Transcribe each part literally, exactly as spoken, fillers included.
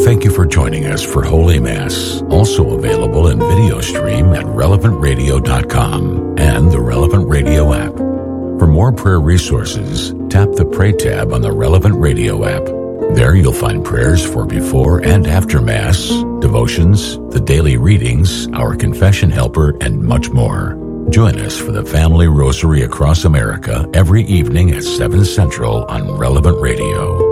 Thank you for joining us for Holy Mass, also available in video stream at relevant radio dot com and the Relevant Radio app. For more prayer resources, tap the Pray tab on the Relevant Radio app. There you'll find prayers for before and after Mass, devotions, the daily readings, our confession helper, and much more. Join us for the Family Rosary across America every evening at seven Central on Relevant Radio.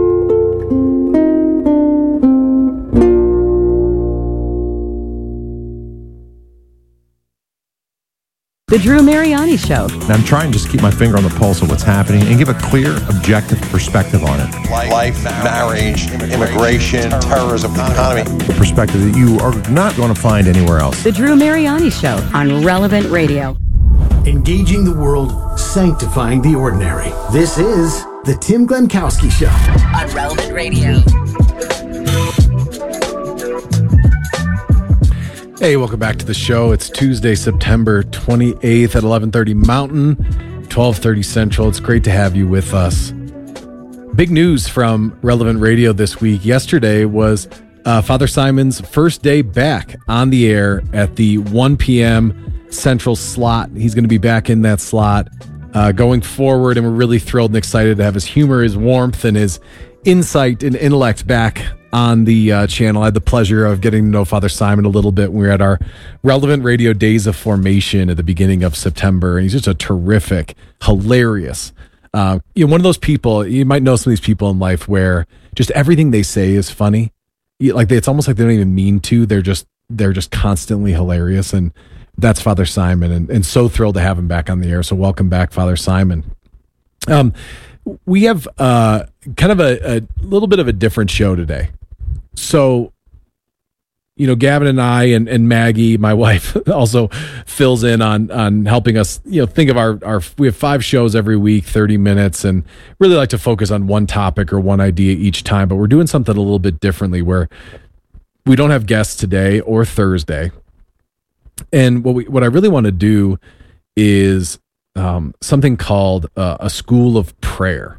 The Drew Mariani Show. And I'm trying to just keep my finger on the pulse of what's happening and give a clear, objective perspective on it. Life, marriage, immigration, terrorism, economy. A perspective that you are not going to find anywhere else. The Drew Mariani Show on Relevant Radio. Engaging the world, sanctifying the ordinary. This is the Tim Glemkowski Show on Relevant Radio. Hey, welcome back to the show. It's Tuesday, September twenty-eighth at eleven thirty Mountain, twelve thirty Central. It's great to have you with us. Big news from Relevant Radio this week. Yesterday was uh, Father Simon's first day back on the air at the one p.m. Central slot. He's going to be back in that slot uh, going forward, and we're really thrilled and excited to have his humor, his warmth, and his insight and intellect back on the uh, channel. I had the pleasure of getting to know Father Simon a little bit when we were at our Relevant Radio Days of Formation at the beginning of September, and he's just a terrific, hilarious, uh, you know, one of those people. You might know some of these people in life where just everything they say is funny. You, like they, it's almost like they don't even mean to. They're just they're just constantly hilarious, and that's Father Simon. And, and so thrilled to have him back on the air. So welcome back, Father Simon. Um, we have uh, kind of a, a little bit of a different show today. So, you know, Gavin and I and, and Maggie, my wife, also fills in on on helping us, you know, think of our, our, we have five shows every week, thirty minutes, and really like to focus on one topic or one idea each time, but we're doing something a little bit differently where we don't have guests today or Thursday. And what we, what I really want to do is um, something called uh, a school of prayer.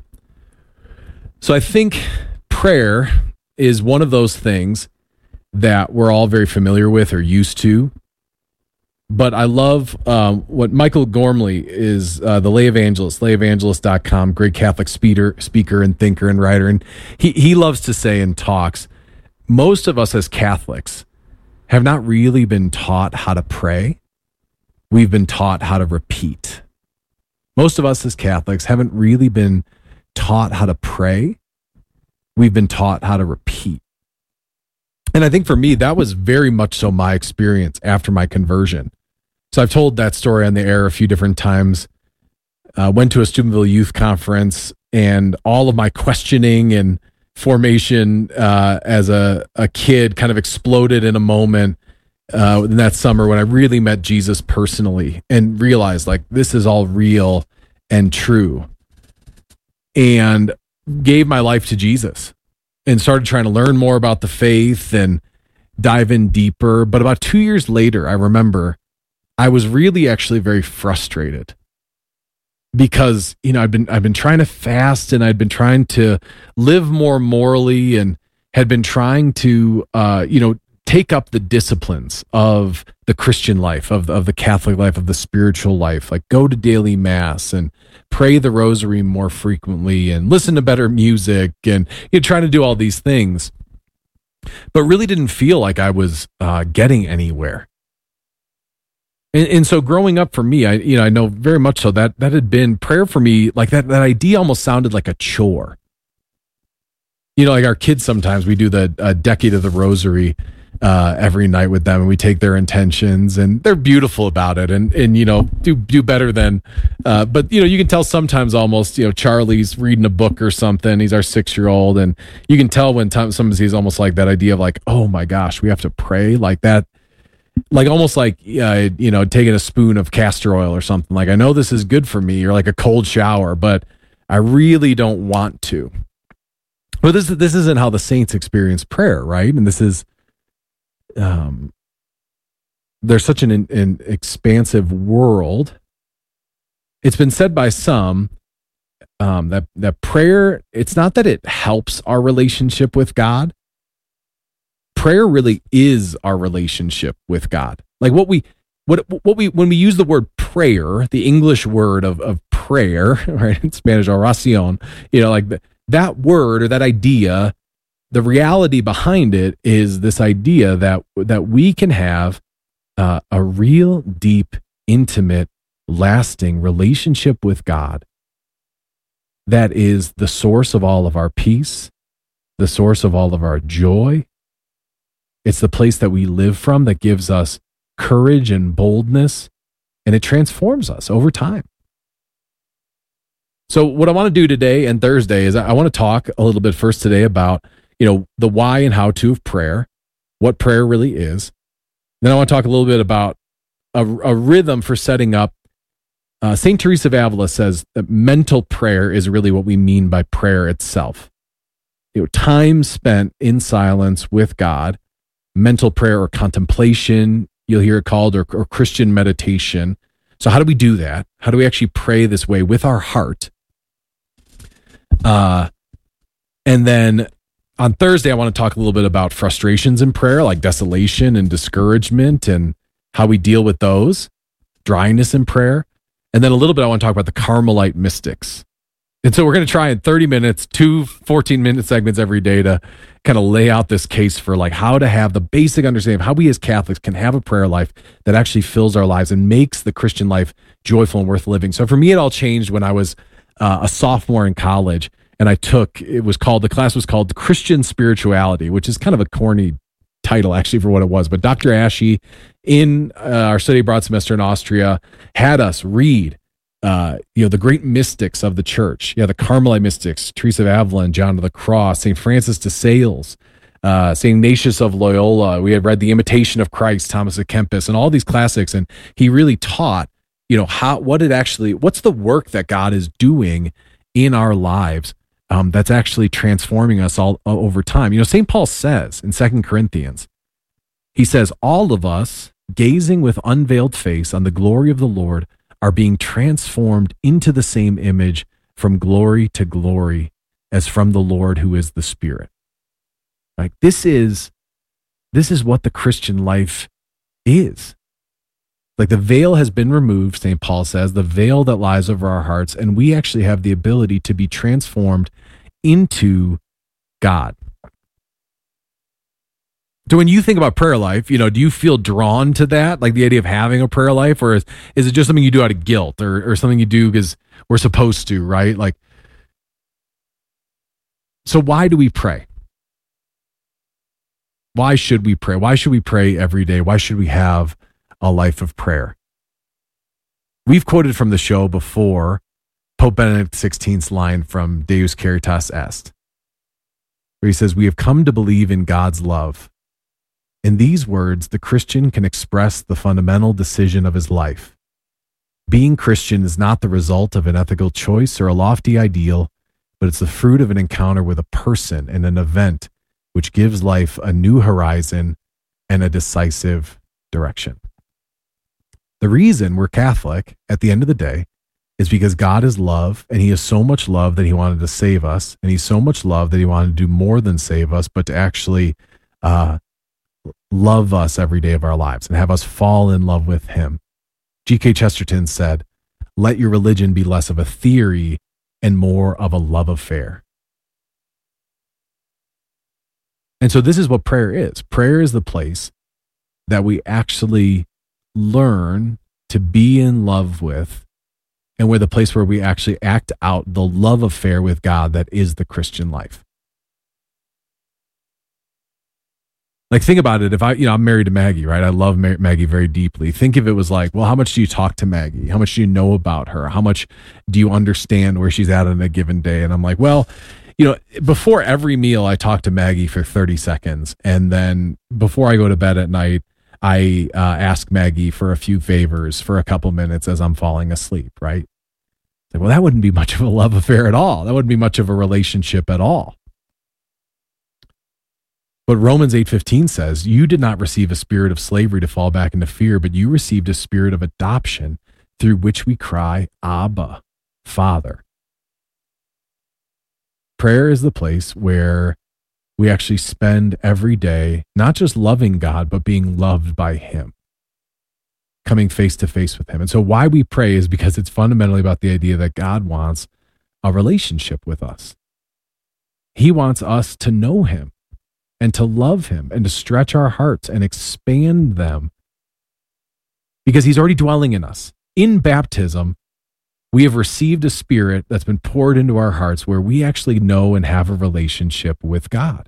So I think prayer is one of those things that we're all very familiar with or used to. But I love um, what Michael Gormley is, uh, the lay evangelist, lay evangelist dot com, great Catholic speaker, speaker and thinker and writer. And he, he loves to say in talks, most of us as Catholics have not really been taught how to pray. We've been taught how to repeat. Most of us as Catholics haven't really been taught how to pray. We've been taught how to repeat. And I think for me, that was very much so my experience after my conversion. So I've told that story on the air a few different times. Uh, went to a Steubenville Youth Conference, and all of my questioning and formation uh, as a, a kid kind of exploded in a moment uh, in that summer when I really met Jesus personally and realized like this is all real and true. And gave my life to Jesus and started trying to learn more about the faith and dive in deeper. But about two years later, I remember I was really actually very frustrated because, you know, I've been, I've been trying to fast and I'd been trying to live more morally and had been trying to, uh, you know, take up the disciplines of the Christian life, of, of the Catholic life, of the spiritual life, like go to daily mass and pray the rosary more frequently and listen to better music and you know, trying to do all these things, but really didn't feel like I was uh, getting anywhere. And, and so growing up for me, I, you know, I know very much so that that had been prayer for me. Like that, that idea almost sounded like a chore. You know, like our kids, sometimes we do the uh, decade of the rosary uh, every night with them, and we take their intentions, and they're beautiful about it, and and you know do do better than. Uh, but you know, you can tell sometimes almost, you know, Charlie's reading a book or something. He's our six year old, and you can tell when time, sometimes he's almost like that idea of like, oh my gosh, we have to pray like that. Like almost like, uh, you know, taking a spoon of castor oil or something. Like, I know this is good for me, or like a cold shower, but I really don't want to. But this this isn't how the saints experience prayer, right? And this is, um, there's such an, an expansive world. It's been said by some um, that that prayer, it's not that it helps our relationship with God, prayer really is our relationship with God. Like what we, what, what we, when we use the word prayer, the English word of, of prayer, right? In Spanish, oración, you know, like the, that word or that idea, the reality behind it is this idea that, that we can have uh, a real, deep, intimate, lasting relationship with God that is the source of all of our peace, the source of all of our joy. It's the place that we live from that gives us courage and boldness, and it transforms us over time. So what I want to do today and Thursday is I want to talk a little bit first today about, you know, the why and how to of prayer, what prayer really is. Then I want to talk a little bit about a, a rhythm for setting up. Uh, Saint Teresa of Avila says that mental prayer is really what we mean by prayer itself. You know, time spent in silence with God, mental prayer or contemplation, you'll hear it called, or, or Christian meditation. So how do we do that? How do we actually pray this way with our heart? Uh, and then on Thursday, I want to talk a little bit about frustrations in prayer, like desolation and discouragement and how we deal with those, dryness in prayer. And then a little bit, I want to talk about the Carmelite mystics. And so we're going to try in thirty minutes, two fourteen-minute segments every day to kind of lay out this case for like how to have the basic understanding of how we as Catholics can have a prayer life that actually fills our lives and makes the Christian life joyful and worth living. So for me, it all changed when I was uh, a sophomore in college, and I took, it was called, the class was called Christian Spirituality, which is kind of a corny title actually for what it was. But Doctor Ashe in uh, our study abroad semester in Austria had us read Uh, you know, the great mystics of the church. Yeah, the Carmelite mystics, Teresa of Avila and John of the Cross, Saint Francis de Sales, uh, Saint Ignatius of Loyola. We had read The Imitation of Christ, Thomas à Kempis, and all these classics. And he really taught, you know, how, what it actually, what's the work that God is doing in our lives um, that's actually transforming us all uh, over time. You know, Saint Paul says in Second Corinthians, he says, all of us gazing with unveiled face on the glory of the Lord are being transformed into the same image from glory to glory as from the Lord who is the Spirit. Like this is, this is what the Christian life is. Like the veil has been removed, Saint Paul says, the veil that lies over our hearts, and we actually have the ability to be transformed into God. So when you think about prayer life, you know, do you feel drawn to that, like the idea of having a prayer life, or is, is it just something you do out of guilt or, or something you do because we're supposed to, right? Like, so why do we pray? Why should we pray? Why should we pray every day? Why should we have a life of prayer? We've quoted from the show before Pope Benedict the sixteenth's line from Deus Caritas Est, where he says, we have come to believe in God's love. In these words, the Christian can express the fundamental decision of his life. Being Christian is not the result of an ethical choice or a lofty ideal, but it's the fruit of an encounter with a person and an event which gives life a new horizon and a decisive direction. The reason we're Catholic at the end of the day is because God is love, and he is so much love that he wanted to save us, and he's so much love that he wanted to do more than save us, but to actually uh, love us every day of our lives and have us fall in love with him. G K Chesterton said, let your religion be less of a theory and more of a love affair. And so this is what prayer is. Prayer is the place that we actually learn to be in love with, and we're the place where we actually act out the love affair with God that is the Christian life. Like, think about it. If I, you know, I'm married to Maggie, right? I love Mar- Maggie very deeply. Think if it was like, well, how much do you talk to Maggie? How much do you know about her? How much do you understand where she's at on a given day? And I'm like, well, you know, before every meal, I talk to Maggie for thirty seconds. And then before I go to bed at night, I uh, ask Maggie for a few favors for a couple minutes as I'm falling asleep, right? Like, well, that wouldn't be much of a love affair at all. That wouldn't be much of a relationship at all. But Romans eight fifteen says, you did not receive a spirit of slavery to fall back into fear, but you received a spirit of adoption through which we cry, Abba, Father. Prayer is the place where we actually spend every day not just loving God, but being loved by him, coming face to face with him. And so why we pray is because it's fundamentally about the idea that God wants a relationship with us. He wants us to know him and to love him and to stretch our hearts and expand them because he's already dwelling in us. In baptism, we have received a spirit that's been poured into our hearts where we actually know and have a relationship with God.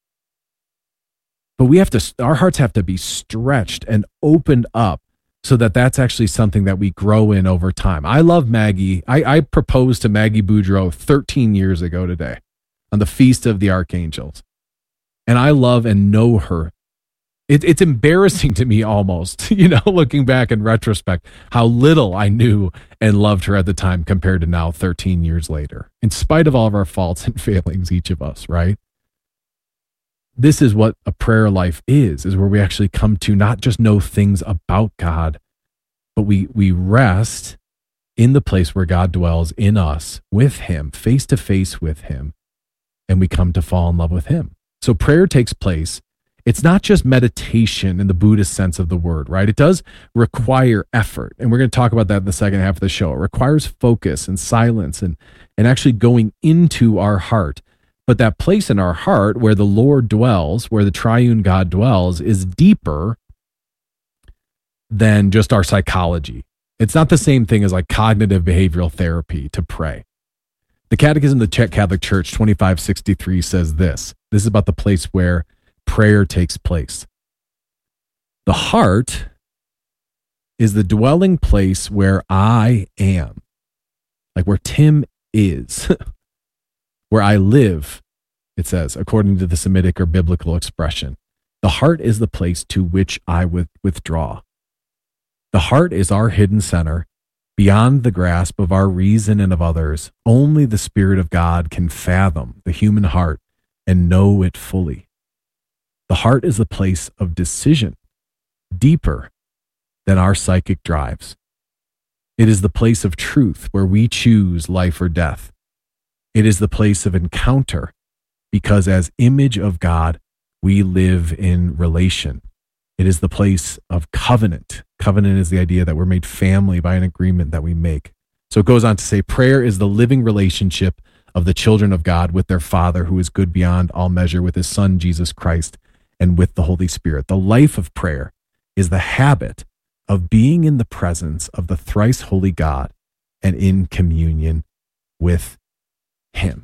But we have to, our hearts have to be stretched and opened up so that that's actually something that we grow in over time. I love Maggie. I, I proposed to Maggie Boudreau thirteen years ago today on the Feast of the Archangels. And I love and know her. It, it's embarrassing to me almost, you know, looking back in retrospect, how little I knew and loved her at the time compared to now thirteen years later, in spite of all of our faults and failings, each of us, right? This is what a prayer life is, is where we actually come to not just know things about God, but we, we rest in the place where God dwells in us, with him, face to face with him, and we come to fall in love with him. So prayer takes place. It's not just meditation in the Buddhist sense of the word, right? It does require effort. And we're going to talk about that in the second half of the show. It requires focus and silence and, and actually going into our heart. But that place in our heart where the Lord dwells, where the triune God dwells, is deeper than just our psychology. It's not the same thing as like cognitive behavioral therapy to pray. The Catechism of the Czech Catholic Church twenty-five sixty-three says this. This is about the place where prayer takes place. The heart is the dwelling place where I am, like where Tim is, where I live, it says, according to the Semitic or biblical expression. The heart is the place to which I would withdraw. The heart is our hidden center, beyond the grasp of our reason and of others. Only the Spirit of God can fathom the human heart and know it fully. The heart is the place of decision, deeper than our psychic drives. It is the place of truth where we choose life or death. It is the place of encounter because as image of God, we live in relation. It is the place of covenant. Covenant is the idea that we're made family by an agreement that we make. So it goes on to say, prayer is the living relationship of the children of God with their Father, who is good beyond all measure, with his Son, Jesus Christ, and with the Holy Spirit. The life of prayer is the habit of being in the presence of the thrice holy God and in communion with him.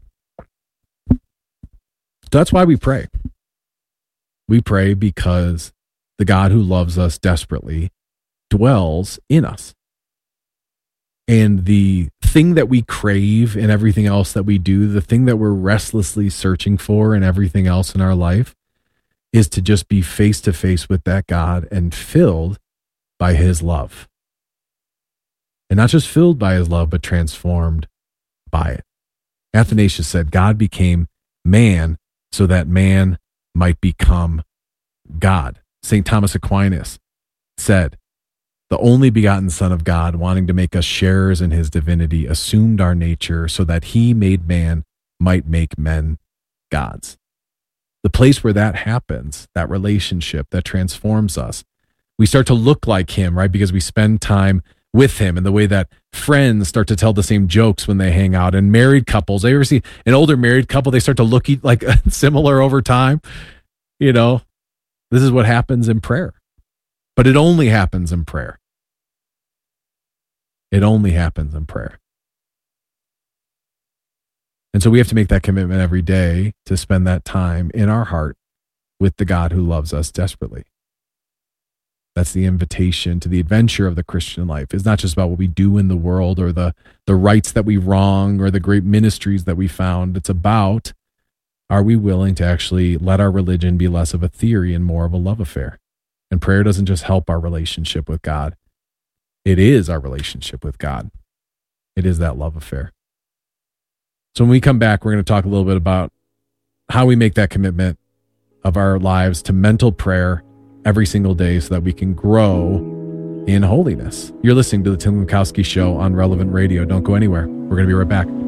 So that's why we pray. We pray because the God who loves us desperately dwells in us. And the thing that we crave in everything else that we do, the thing that we're restlessly searching for in everything else in our life, is to just be face to face with that God and filled by his love. And not just filled by his love, but transformed by it. Athanasius said, God became man so that man might become God. Saint Thomas Aquinas said, the only begotten Son of God, wanting to make us sharers in his divinity, assumed our nature so that he made man might make men gods. The place where that happens, that relationship that transforms us, we start to look like him, right? Because we spend time with him, and the way that friends start to tell the same jokes when they hang out, and married couples, I ever see an older married couple, they start to look like similar over time. You know, this is what happens in prayer, but it only happens in prayer. It only happens in prayer. And so we have to make that commitment every day to spend that time in our heart with the God who loves us desperately. That's the invitation to the adventure of the Christian life. It's not just about what we do in the world or the, the rights that we wrong or the great ministries that we found. It's about, are we willing to actually let our religion be less of a theory and more of a love affair? And prayer doesn't just help our relationship with God. It is our relationship with God. It is that love affair. So when we come back, we're going to talk a little bit about how we make that commitment of our lives to mental prayer every single day so that we can grow in holiness. You're listening to the Tim Lukowski Show on Relevant Radio. Don't go anywhere. We're going to be right back.